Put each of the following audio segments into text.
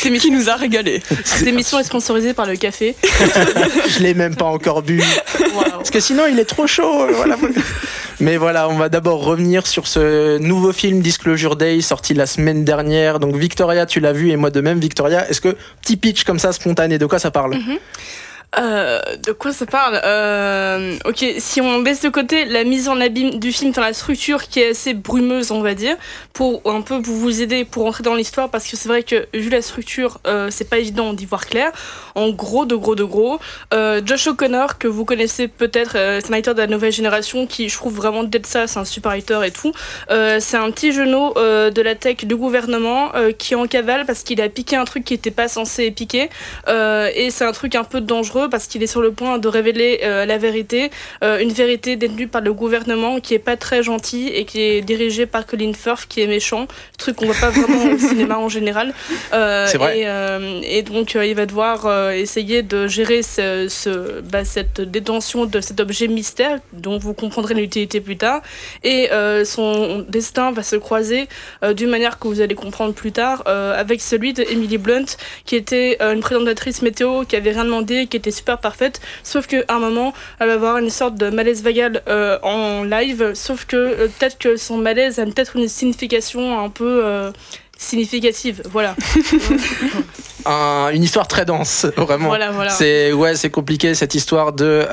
qui nous a régalé. Cette émission est sponsorisée par le café. Je l'ai même pas encore bu. Wow. Parce que sinon, il est trop chaud. Voilà. Mais voilà, on va d'abord revenir sur ce nouveau film Disclosure Day sorti la semaine dernière. Donc Victoria, tu l'as vu et moi de même. Victoria, est-ce que petit pitch comme ça spontané, de quoi ça parle? De quoi ça parle? Ok, si on baisse de côté la mise en abîme du film dans la structure qui est assez brumeuse, on va dire, pour un peu vous aider pour entrer dans l'histoire, parce que c'est vrai que vu la structure, c'est pas évident d'y voir clair. En gros, Josh O'Connor, que vous connaissez peut-être, c'est un acteur de la nouvelle génération qui, je trouve vraiment d'être ça, c'est un super acteur et tout. C'est un petit genou de la tech du gouvernement qui est en cavale parce qu'il a piqué un truc qui était pas censé piquer, et c'est un truc un peu dangereux parce qu'il est sur le point de révéler la vérité, une vérité détenue par le gouvernement qui est pas très gentil et qui est dirigé par Colin Firth qui est méchant, truc qu'on voit pas vraiment au cinéma en général. C'est vrai. Et donc il va devoir essayer de gérer cette détention de cet objet mystère dont vous comprendrez l'utilité plus tard, et son destin va se croiser d'une manière que vous allez comprendre plus tard avec celui de Emily Blunt qui était une présentatrice météo qui avait rien demandé, qui était super parfaite, sauf qu'à un moment elle va avoir une sorte de malaise vagal en live, sauf que peut-être que son malaise a peut-être une signification un peu significative, voilà. Une histoire très dense, vraiment. Voilà. C'est compliqué cette histoire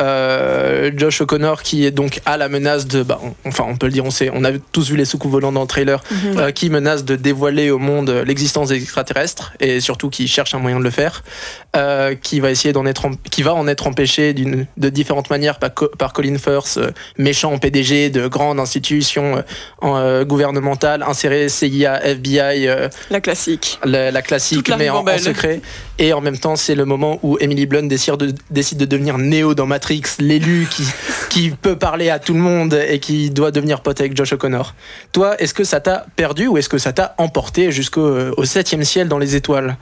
de Josh O'Connor qui est donc à la menace de, on peut le dire, on a tous vu les soucoupes volantes dans le trailer, qui menace de dévoiler au monde l'existence des extraterrestres et surtout qui cherche un moyen de le faire, qui va en être empêché de différentes manières par Colin Firth, méchant PDG de grandes institutions gouvernementales, inséré CIA, FBI. La classique. La classique, toute mais en secret. Et en même temps, c'est le moment où Emily Blunt décide de devenir Neo dans Matrix, l'élu qui peut parler à tout le monde et qui doit devenir pote avec Josh O'Connor. Toi, est-ce que ça t'a perdu ou est-ce que ça t'a emporté jusqu'au 7e ciel dans les étoiles?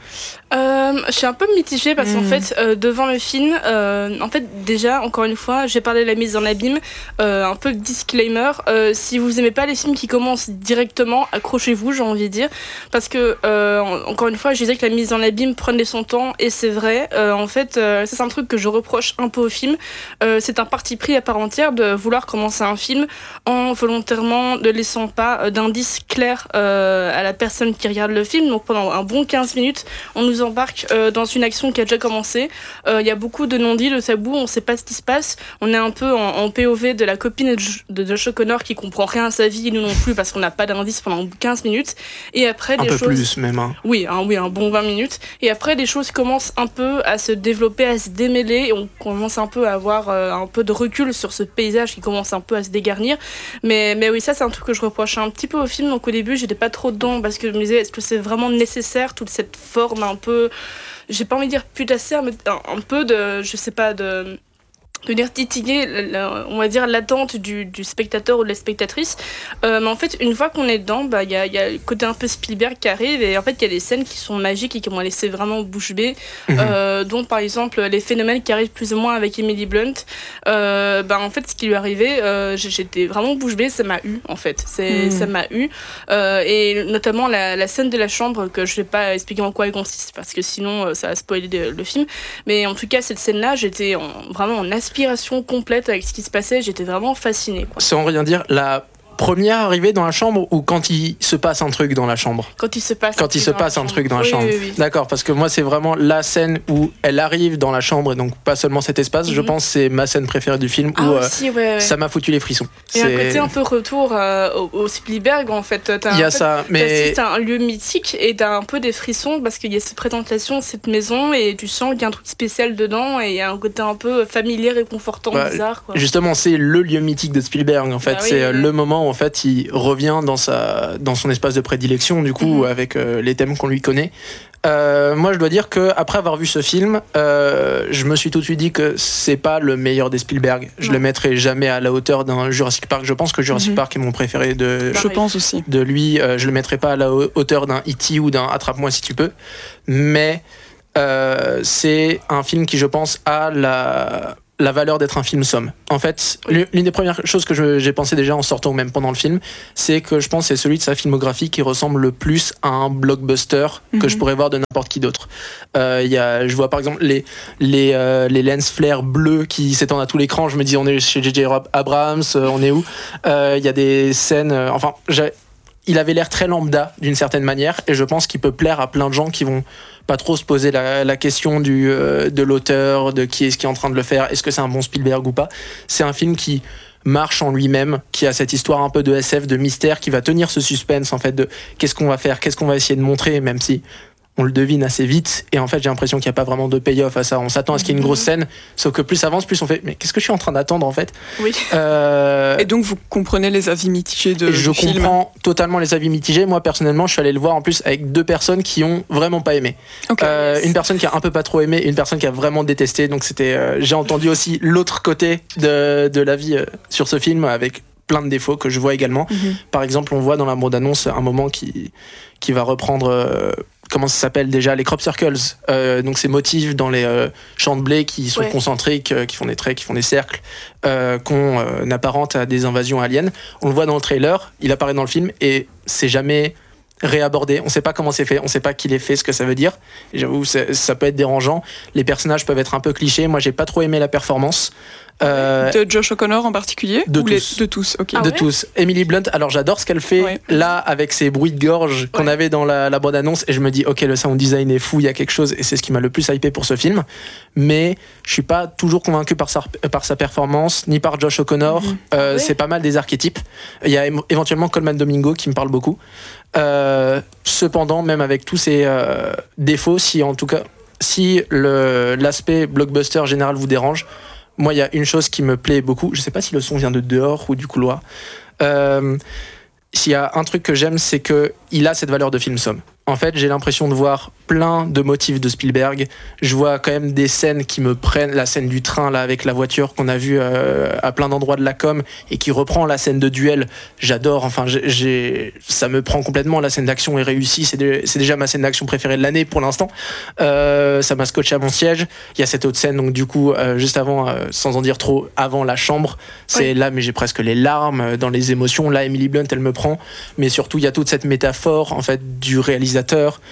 Je suis un peu mitigée parce qu'en fait, devant le film, en fait, déjà, encore une fois, j'ai parlé de la mise en abîme, un peu de disclaimer. Si vous aimez pas les films qui commencent directement, accrochez-vous, j'ai envie de dire, parce que, encore une fois, je disais que la mise en abîme prenait son temps, et c'est vrai. En fait, ça, c'est un truc que je reproche un peu au film. C'est un parti pris à part entière de vouloir commencer un film en volontairement ne laissant pas d'indices clairs à la personne qui regarde le film. Donc pendant un bon 15 minutes, on nous embarque dans une action qui a déjà commencé. Il y a beaucoup de non-dits, de tabous, on sait pas ce qui se passe. On est un peu en POV de la copine de Josh O'Connor qui comprend rien à sa vie, et nous non plus, parce qu'on n'a pas d'indices pendant 15 minutes. Et après, un peu plus même. Oui, un bon 20 minutes. Et après, les choses commencent un peu à se développer, à se démêler, et on commence un peu à avoir un peu de recul sur ce paysage qui commence un peu à se dégarnir. Mais oui, ça, c'est un truc que je reproche un petit peu au film. Donc au début, j'étais pas trop dedans parce que je me disais, est-ce que c'est vraiment nécessaire, toute cette forme un peu, j'ai pas envie de dire putassière, mais un peu de, je sais pas, de venir titiller, on va dire, l'attente du spectateur ou de la spectatrice. Mais en fait, une fois qu'on est dedans, il y a le côté un peu Spielberg qui arrive, et en fait, il y a des scènes qui sont magiques et qui m'ont laissé vraiment bouche bée. Dont, par exemple, les phénomènes qui arrivent plus ou moins avec Emily Blunt. En fait, ce qui lui est arrivé, j'étais vraiment bouche bée, ça m'a eu, en fait. Ça m'a eu. Et notamment la scène de la chambre, que je vais pas expliquer en quoi elle consiste, parce que sinon, ça va spoiler le film. Mais en tout cas, cette scène-là, j'étais vraiment en aspiration complète avec ce qui se passait, j'étais vraiment fascinée, quoi. Sans rien dire, la première arrivée dans la chambre ou quand il se passe un truc dans la chambre? Quand il se passe un truc dans la chambre. Oui. D'accord, parce que moi c'est vraiment la scène où elle arrive dans la chambre, et donc pas seulement cet espace, je pense que c'est ma scène préférée du film, où aussi, ça m'a foutu les frissons. Et un côté un peu retour au Spielberg, en fait. Il y a ça, mais... T'as un lieu mythique et t'as un peu des frissons parce qu'il y a cette présentation de cette maison et tu sens qu'il y a un truc spécial dedans, et il y a un côté un peu familier, réconfortant, bizarre, quoi. Justement, c'est le lieu mythique de Spielberg, en fait. C'est le moment où en fait il revient dans son espace de prédilection, du coup, avec les thèmes qu'on lui connaît. Moi, je dois dire que après avoir vu ce film, je me suis tout de suite dit que c'est pas le meilleur des Spielberg. Je le mettrai jamais à la hauteur d'un Jurassic Park. Je pense que Jurassic Park est mon préféré je pense aussi de lui. Je le mettrai pas à la hauteur d'un E.T. ou d'un Attrape-moi si tu peux. Mais c'est un film qui, je pense, a la valeur d'être un film somme. En fait, l'une des premières choses que j'ai pensé déjà en sortant ou même pendant le film, c'est que je pense que c'est celui de sa filmographie qui ressemble le plus à un blockbuster que je pourrais voir de n'importe qui d'autre. Je vois par exemple les lens flares bleus qui s'étendent à tout l'écran. Je me dis, on est chez J.J. Abrams, on est où? Il y a des scènes... il avait l'air très lambda d'une certaine manière, et je pense qu'il peut plaire à plein de gens qui vont pas trop se poser la question de l'auteur, de qui est-ce qui est en train de le faire, est-ce que c'est un bon Spielberg ou pas. C'est un film qui marche en lui-même, qui a cette histoire un peu de SF, de mystère, qui va tenir ce suspense en fait de qu'est-ce qu'on va faire, qu'est-ce qu'on va essayer de montrer, même si on le devine assez vite, et en fait j'ai l'impression qu'il n'y a pas vraiment de payoff à ça. On s'attend à ce qu'il y ait une grosse scène, sauf que plus ça avance, plus on fait mais qu'est-ce que je suis en train d'attendre en fait. Oui. Et donc vous comprenez les avis mitigés du film. Je comprends totalement les avis mitigés. Moi personnellement je suis allé le voir en plus avec 2 personnes qui ont vraiment pas aimé. Okay. Une personne qui a un peu pas trop aimé et une personne qui a vraiment détesté, donc c'était j'ai entendu aussi l'autre côté de l'avis sur ce film avec plein de défauts que je vois également. Par exemple, on voit dans la bande-annonce un moment qui va reprendre comment ça s'appelle déjà, les crop circles, donc ces motifs dans les champs de blé qui sont concentriques, qui font des traits, qui font des cercles, qu'on apparente à des invasions aliens. On le voit dans le trailer, il apparaît dans le film et c'est jamais réabordé. On sait pas comment c'est fait, on sait pas qui l'ait fait, ce que ça veut dire. Et j'avoue, ça peut être dérangeant. Les personnages peuvent être un peu clichés. Moi, j'ai pas trop aimé la performance. De Josh O'Connor en particulier? De tous. Okay. De tous. Emily Blunt, alors j'adore ce qu'elle fait là avec ses bruits de gorge qu'on avait dans la bande-annonce, et je me dis ok, le sound design est fou, il y a quelque chose, et c'est ce qui m'a le plus hypé pour ce film. Mais je suis pas toujours convaincu par sa performance, ni par Josh O'Connor. C'est pas mal des archétypes. Il y a éventuellement Colman Domingo qui me parle beaucoup. Cependant, même avec tous ces défauts, si l'aspect blockbuster général vous dérange, moi, il y a une chose qui me plaît beaucoup. Je sais pas si le son vient de dehors ou du couloir. S'il y a un truc que j'aime, c'est qu'il a cette valeur de film somme. En fait, j'ai l'impression de voir plein de motifs de Spielberg. Je vois quand même des scènes qui me prennent, la scène du train là avec la voiture qu'on a vue à plein d'endroits de la com et qui reprend la scène de duel. J'adore. Enfin, ça me prend complètement. La scène d'action est réussie. C'est déjà ma scène d'action préférée de l'année pour l'instant. Ça m'a scotché à mon siège. Il y a cette autre scène, donc du coup, juste avant, sans en dire trop, avant la chambre, c'est là, mais j'ai presque les larmes dans les émotions. Là, Emily Blunt, elle me prend. Mais surtout, il y a toute cette métaphore en fait du réalisateur,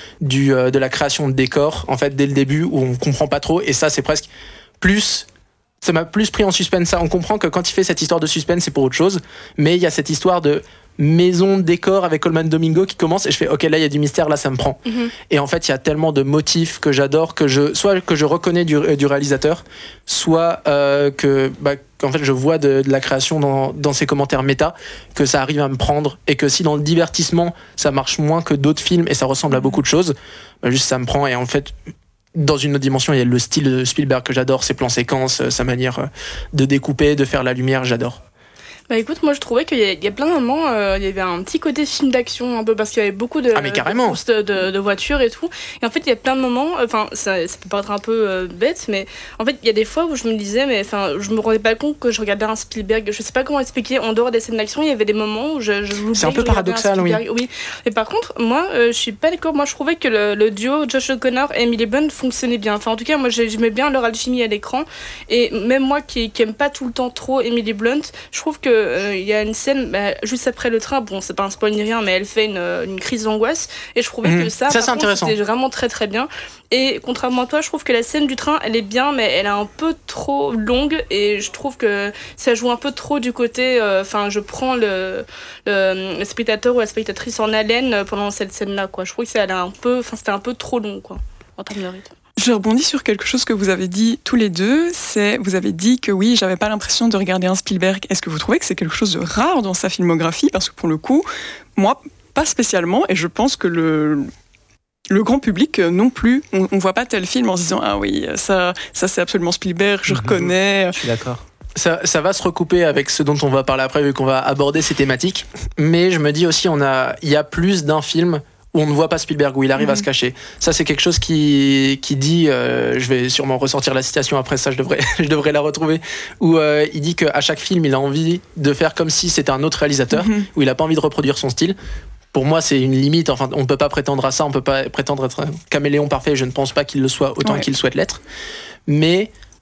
de la création de décors en fait dès le début où on comprend pas trop, et ça c'est presque plus, ça m'a plus pris en suspense. Ça, on comprend que quand il fait cette histoire de suspense c'est pour autre chose, mais il y a cette histoire de maison de décor avec Colman Domingo qui commence et je fais ok, là il y a du mystère, là ça me prend. Et en fait il y a tellement de motifs que j'adore, soit que je reconnais du réalisateur, soit qu'en fait je vois de la création dans ses commentaires méta, que ça arrive à me prendre, et que si dans le divertissement ça marche moins que d'autres films et ça ressemble à beaucoup de choses, juste ça me prend. Et en fait dans une autre dimension, il y a le style de Spielberg que j'adore, ses plans séquences, sa manière de découper, de faire la lumière, j'adore. Bah écoute, moi je trouvais qu'il y a plein de moments, il y avait un petit côté film d'action un peu, parce qu'il y avait beaucoup de courses de voitures et tout. Et en fait il y a plein de moments, enfin ça peut paraître un peu bête, mais en fait il y a des fois où je me disais, mais enfin je me rendais pas compte que je regardais un Spielberg. Je sais pas comment expliquer, en dehors des scènes d'action, il y avait des moments où c'est un peu paradoxal, oui. Et par contre, moi je suis pas d'accord, moi je trouvais que le duo Josh O'Connor et Emily Blunt fonctionnait bien. Enfin en tout cas moi j'aimais bien leur alchimie à l'écran, et même moi qui aime pas tout le temps trop Emily Blunt, je trouve que il y a une scène juste après le train, bon c'est pas un spoil ni rien, mais elle fait une crise d'angoisse, et je trouvais que ça par contre, c'était vraiment très très bien. Et contrairement à toi, je trouve que la scène du train elle est bien, mais elle est un peu trop longue, et je trouve que ça joue un peu trop du côté je prends le spectateur ou la spectatrice en haleine pendant cette scène là quoi. Je trouve que c'était un peu trop long quoi en termes de rythme. Je rebondis sur quelque chose que vous avez dit tous les deux, vous avez dit que oui, j'avais pas l'impression de regarder un Spielberg. Est-ce que vous trouvez que c'est quelque chose de rare dans sa filmographie? Parce que pour le coup, moi, pas spécialement, et je pense que le grand public non plus. On voit pas tel film en se disant ah oui, ça c'est absolument Spielberg, je reconnais. Je suis d'accord. Ça va se recouper avec ce dont on va parler après, vu qu'on va aborder ces thématiques. Mais je me dis aussi, il y a plus d'un film où on ne voit pas Spielberg, où il arrive à se cacher. Ça, c'est quelque chose qui dit, je vais sûrement ressortir la citation après ça, je devrais la retrouver, où il dit qu'à chaque film, il a envie de faire comme si c'était un autre réalisateur, où il n'a pas envie de reproduire son style. Pour moi, c'est une limite. Enfin, on ne peut pas prétendre à ça, on ne peut pas prétendre être un caméléon parfait. Je ne pense pas qu'il le soit autant qu'il souhaite l'être. Mais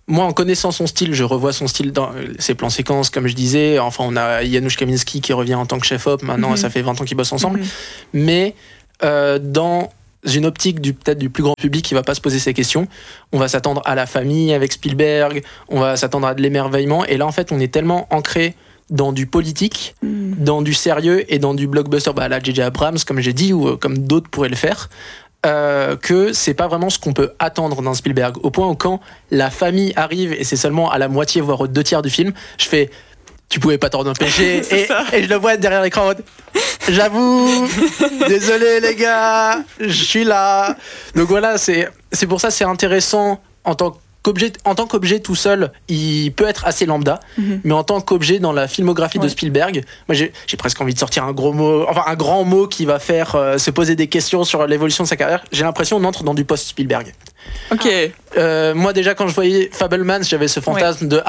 moi, en connaissant son style, je revois son style dans ses plans séquences, comme je disais. Enfin, on a Janusz Kaminski qui revient en tant que chef-op. Maintenant, ça fait 20 ans qu'ils bossent ensemble. Mais dans une optique peut-être du plus grand public qui va pas se poser ces questions, on va s'attendre à la famille avec Spielberg, on va s'attendre à de l'émerveillement. Et là, en fait, on est tellement ancré dans du politique, dans du sérieux et dans du blockbuster, la J.J. Abrams, comme j'ai dit, ou comme d'autres pourraient le faire, que c'est pas vraiment ce qu'on peut attendre d'un Spielberg. Au point où quand la famille arrive, et c'est seulement à la moitié, voire aux 2/3 du film, je fais... Tu pouvais pas t'en empêcher. et je le vois derrière l'écran. J'avoue, désolé les gars, je suis là. Donc voilà, c'est pour ça c'est intéressant en tant qu'objet tout seul, il peut être assez lambda, mais en tant qu'objet dans la filmographie de Spielberg, moi j'ai presque envie de sortir un grand mot qui va faire se poser des questions sur l'évolution de sa carrière. J'ai l'impression qu'on entre dans du post-Spielberg. Ok. Moi déjà quand je voyais Fabelmans, j'avais ce fantasme de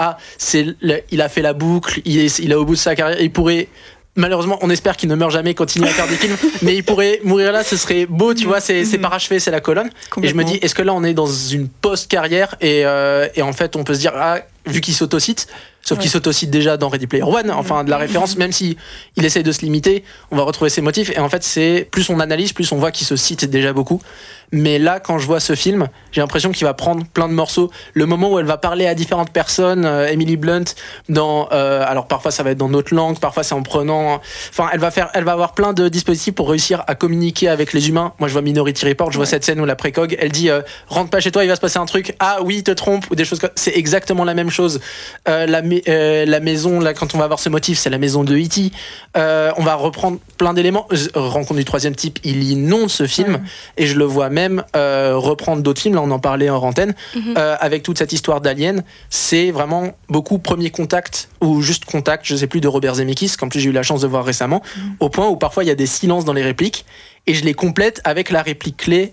il a fait la boucle, il est au bout de sa carrière, il pourrait... Malheureusement, on espère qu'il ne meurt jamais, continue à faire des films, mais il pourrait mourir là, ce serait beau, tu vois, c'est parachevé, c'est la colonne. Et je me dis, est-ce que là on est dans une post-carrière et en fait on peut se dire, vu qu'il s'autocite, sauf qu'il s'autocite déjà dans Ready Player One, enfin de la référence, même si il essaye de se limiter, on va retrouver ses motifs, et en fait c'est plus on analyse, plus on voit qu'il se cite déjà beaucoup. Mais là, quand je vois ce film, j'ai l'impression qu'il va prendre plein de morceaux. Le moment où elle va parler à différentes personnes, Emily Blunt, alors parfois ça va être dans notre langue, parfois c'est en prenant... Enfin, elle va avoir plein de dispositifs pour réussir à communiquer avec les humains. Moi, je vois Minority Report, je vois cette scène où la précog, elle dit rentre pas chez toi, il va se passer un truc. Ah oui, te trompe, ou des choses comme... C'est exactement la même chose. La maison, là, quand on va voir ce motif, c'est la maison de E.T. On va reprendre plein d'éléments. Rencontre du troisième type, il inonde ce film, et je le vois même reprendre d'autres films, là on en parlait en antenne, avec toute cette histoire d'Alien. C'est vraiment beaucoup Premier Contact ou juste Contact, je sais plus, de Robert Zemeckis, qu'en plus j'ai eu la chance de voir récemment, au point où parfois il y a des silences dans les répliques, et je les complète avec la réplique clé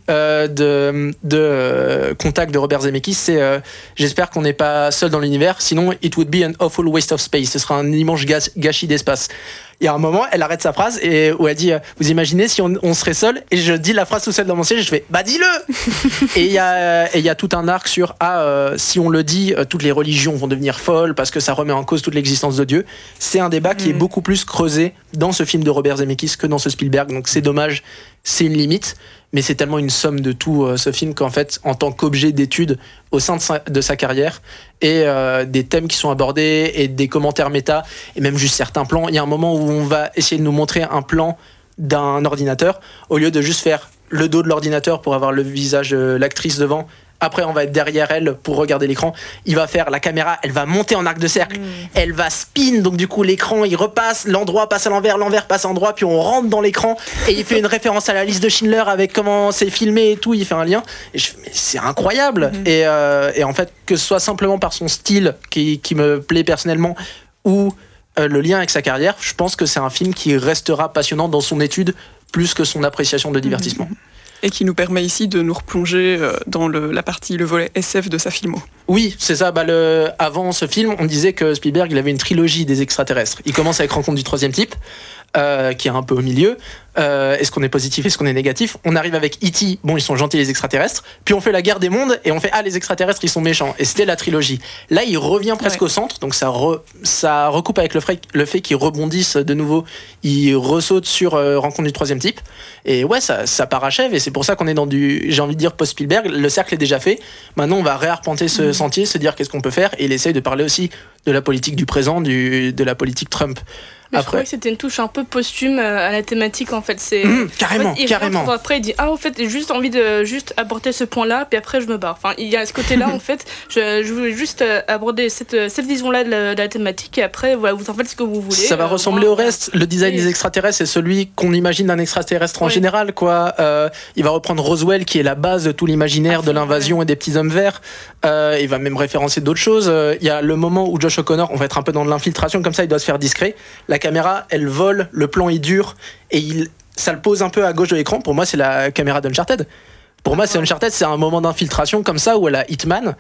de Contact de Robert Zemeckis, c'est j'espère qu'on n'est pas seul dans l'univers, sinon it would be an awful waste of space, ce sera un immense gâchis d'espace. Il y a un moment, elle arrête sa phrase où elle dit vous imaginez si on serait seul, et je dis la phrase tout seul dans mon siège et je fais dis-le. Et il y a tout un arc sur si on le dit, toutes les religions vont devenir folles parce que ça remet en cause toute l'existence de Dieu. C'est un débat qui est beaucoup plus creusé dans ce film de Robert Zemeckis que dans ce Spielberg, donc c'est dommage, c'est une limite, mais c'est tellement une somme de tout ce film qu'en fait, en tant qu'objet d'étude au sein de sa carrière, et des thèmes qui sont abordés et des commentaires méta, et même juste certains plans, il y a un moment où on va essayer de nous montrer un plan d'un ordinateur, au lieu de juste faire le dos de l'ordinateur pour avoir le visage de l'actrice devant. Après, on va être derrière elle pour regarder l'écran. Il va faire la caméra, elle va monter en arc de cercle, elle va spin, donc du coup l'écran il repasse, l'endroit passe à l'envers passe à l'endroit, puis on rentre dans l'écran et il fait une référence à la liste de Schindler avec comment c'est filmé et tout, il fait un lien. Et je fais, mais c'est incroyable. Et en fait, que ce soit simplement par son style qui me plaît personnellement ou le lien avec sa carrière, je pense que c'est un film qui restera passionnant dans son étude plus que son appréciation de divertissement. Et qui nous permet ici de nous replonger dans le volet SF de sa filmo. Oui, c'est ça. Avant ce film, on disait que Spielberg il avait une trilogie des extraterrestres. Il commence avec Rencontre du troisième type, qui est un peu au milieu. Est-ce qu'on est positif, est-ce qu'on est négatif? On arrive avec E.T., bon, ils sont gentils les extraterrestres. Puis on fait la guerre des mondes et on fait les extraterrestres, ils sont méchants. Et c'était la trilogie. Là, il revient presque au centre, donc ça recoupe avec le fait qu'ils rebondissent de nouveau. Ils ressautent sur Rencontre du troisième type. Et ouais, ça parachève. Et c'est pour ça qu'on est dans j'ai envie de dire, post-Spielberg. Le cercle est déjà fait. Maintenant, on va réarpenter ce sentier, se dire qu'est-ce qu'on peut faire. Et il essaye de parler aussi de la politique du présent, de la politique Trump. Mais je trouvais que c'était une touche un peu posthume à la thématique en fait. C'est carrément. Après il dit au fait j'ai juste envie de juste aborder ce point-là puis après je me barre. Enfin il y a ce côté-là en fait. Je voulais juste aborder cette vision-là de la thématique et après voilà, vous en faites ce que vous voulez. Ça va ressembler au reste. Le design des extraterrestres c'est celui qu'on imagine d'un extraterrestre en général quoi. Il va reprendre Roswell qui est la base de tout l'imaginaire de l'invasion et des petits hommes verts. Il va même référencer d'autres choses. Il y a le moment où Josh O'Connor, on va être un peu dans de l'infiltration comme ça, il doit se faire discret. La caméra, elle vole, le plan est dur et ça le pose un peu à gauche de l'écran. Pour moi, c'est la caméra d'Uncharted. Pour moi, c'est Uncharted, c'est un moment d'infiltration comme ça où elle a Hitman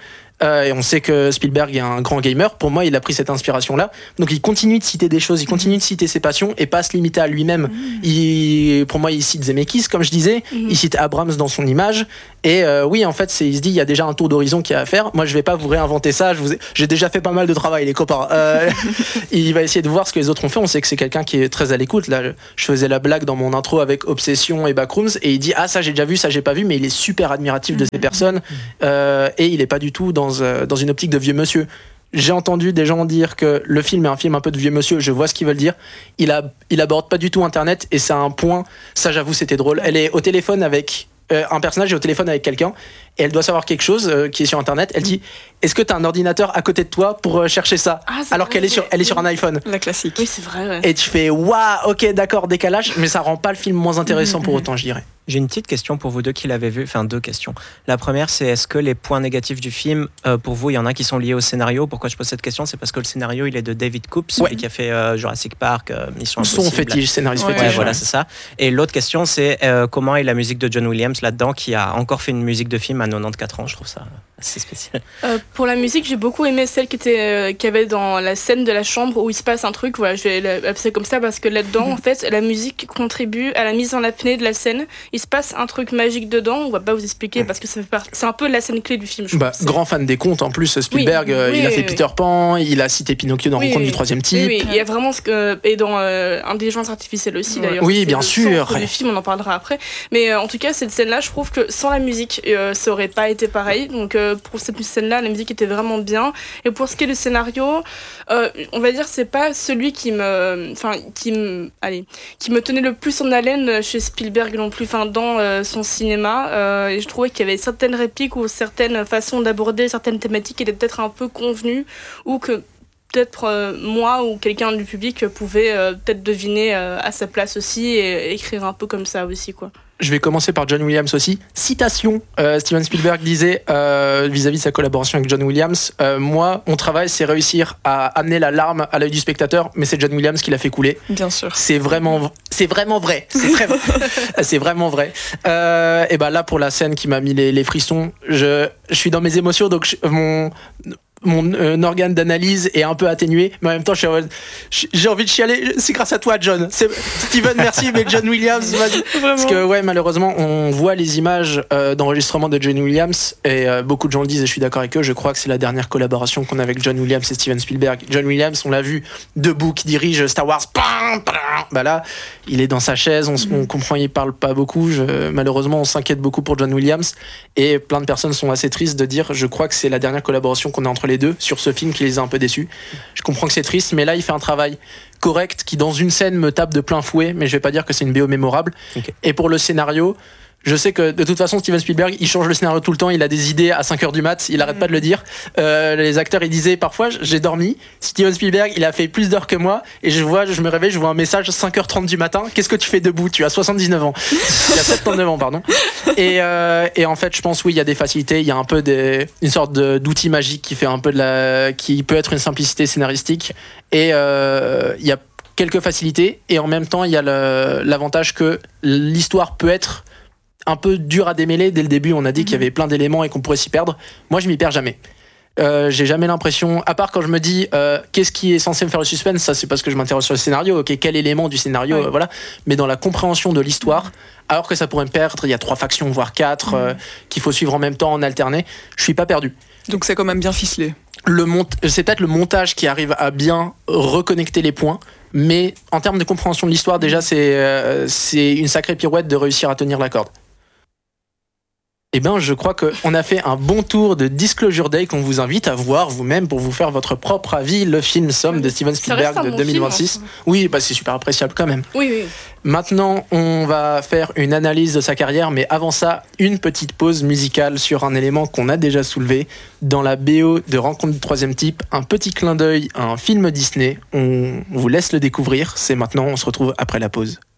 Et on sait que Spielberg est un grand gamer. Pour moi, il a pris cette inspiration-là. Donc il continue de citer des choses, il continue de citer ses passions et pas se limiter à lui-même. Pour moi, il cite Zemeckis, comme je disais. Il cite Abrams dans son image. Et oui, en fait, il se dit, il y a déjà un tour d'horizon qu'il y a à faire. Moi, je vais pas vous réinventer ça. J'ai déjà fait pas mal de travail, les copains. Il va essayer de voir ce que les autres ont fait. On sait que c'est quelqu'un qui est très à l'écoute. Là, je faisais la blague dans mon intro avec Obsession et Backrooms. Et il dit, ah, ça, j'ai déjà vu, ça, j'ai pas vu. Mais il est super admiratif de ces personnes. Et il est pas du tout dans une optique de vieux monsieur. J'ai entendu des gens dire que le film est un film un peu de vieux monsieur, je vois ce qu'ils veulent dire. Il aborde pas du tout Internet et c'est un point, ça j'avoue c'était drôle. Elle est au téléphone avec un personnage est au téléphone avec quelqu'un et elle doit savoir quelque chose qui est sur Internet. Elle dit, est-ce que t'as un ordinateur à côté de toi pour chercher ça? Alors qu'elle est sur un iPhone. La classique. Oui, c'est vrai. Ouais. Et tu fais, waouh, ok, d'accord, décalage, mais ça rend pas le film moins intéressant pour autant, je dirais. J'ai une petite question pour vous deux qui l'avez vu, enfin 2 questions. La première, c'est est-ce que les points négatifs du film, pour vous, il y en a qui sont liés au scénario? Pourquoi je pose cette question? C'est parce que le scénario, il est de David Koop, celui qui a fait Jurassic Park, Mission Impossible. Son fétiche, scénariste fétiche. Ouais, voilà, c'est ça. Et l'autre question, c'est comment est la musique de John Williams là-dedans, qui a encore fait une musique de film à 94 ans. Je trouve ça assez spécial. Pour la musique, j'ai beaucoup aimé celle qui avait dans la scène de la chambre où il se passe un truc. Voilà, je vais l'appeler comme ça parce que là-dedans, en fait, la musique contribue à la mise en apnée de la scène. Il se passe un truc magique dedans. On va pas vous expliquer parce que c'est un peu la scène clé du film. Grand fan des contes en plus. Spielberg, il a fait Peter Pan, il a cité Pinocchio dans Rencontre du troisième type. Oui, il y a vraiment et dans Intelligence artificielle aussi d'ailleurs. Oui, bien sûr. Du film, on en parlera après. Mais en tout cas, cette scène-là, je trouve que sans la musique, ça aurait pas été pareil. Donc pour cette scène-là, la musique était vraiment bien. Et pour ce qui est du scénario, on va dire c'est pas celui qui me tenait le plus en haleine chez Spielberg non plus, dans son cinéma. Et je trouvais qu'il y avait certaines répliques ou certaines façons d'aborder certaines thématiques qui étaient peut-être un peu convenues ou que peut-être moi ou quelqu'un du public pouvait peut-être deviner à sa place aussi et écrire un peu comme ça aussi, quoi. Je vais commencer par John Williams aussi. Citation, Steven Spielberg disait vis-à-vis de sa collaboration avec John Williams, moi, mon travail, c'est réussir à amener la larme à l'œil du spectateur, mais c'est John Williams qui l'a fait couler. Bien sûr. C'est vraiment vrai. C'est très vrai. C'est vraiment vrai. Et ben là, pour la scène qui m'a mis les frissons, je suis dans mes émotions, donc mon organe d'analyse est un peu atténué, mais en même temps j'ai envie de chialer. C'est grâce à toi, John. Steven, merci, mais John Williams, vas-y. Parce que malheureusement on voit les images d'enregistrement de John Williams et beaucoup de gens le disent et je suis d'accord avec eux. Je crois que c'est la dernière collaboration qu'on a avec John Williams et Steven Spielberg. John Williams, on l'a vu debout, qui dirige Star Wars. Bah là il est dans sa chaise, on comprend, il parle pas beaucoup. Malheureusement on s'inquiète beaucoup pour John Williams et plein de personnes sont assez tristes de dire, je crois que c'est la dernière collaboration qu'on a entre les deux sur ce film qui les a un peu déçus. Je comprends que c'est triste, mais là il fait un travail correct qui dans une scène me tape de plein fouet, mais je vais pas dire que c'est une BO mémorable. Okay. Et pour le scénario, je sais que de toute façon Steven Spielberg il change le scénario tout le temps, il a des idées à 5h du mat, il arrête pas de le dire. Les acteurs ils disaient parfois j'ai dormi, Steven Spielberg il a fait plus d'heures que moi et je me réveille, je vois un message 5h30 du matin, qu'est-ce que tu fais debout, tu as 79 ans. Il a 79 ans pardon. Et en fait je pense oui il y a des facilités, il y a un peu une sorte d'outil magique qui fait un peu qui peut être une simplicité scénaristique et il y a quelques facilités et en même temps il y a l'avantage que l'histoire peut être un peu dur à démêler. Dès le début on a dit qu'il y avait plein d'éléments et qu'on pourrait s'y perdre. Moi je m'y perds jamais. J'ai jamais l'impression, à part quand je me dis qu'est-ce qui est censé me faire le suspense, ça c'est parce que je m'interroge sur le scénario, ok, quel élément du scénario, voilà. Mais dans la compréhension de l'histoire, alors que ça pourrait me perdre, il y a 3 factions voire 4 qu'il faut suivre en même temps, en alterné, je suis pas perdu. Donc c'est quand même bien ficelé. C'est peut-être le montage qui arrive à bien reconnecter les points, mais en termes de compréhension de l'histoire déjà c'est une sacrée pirouette de réussir à tenir la corde. Eh bien, je crois qu'on a fait un bon tour de Disclosure Day qu'on vous invite à voir vous-même pour vous faire votre propre avis. Le film Somme de Steven Spielberg de 2026. Film, oui, c'est super appréciable quand même. Oui. Maintenant, on va faire une analyse de sa carrière, mais avant ça, une petite pause musicale sur un élément qu'on a déjà soulevé. Dans la BO de Rencontre du troisième type, un petit clin d'œil à un film Disney. On vous laisse le découvrir. C'est maintenant, on se retrouve après la pause.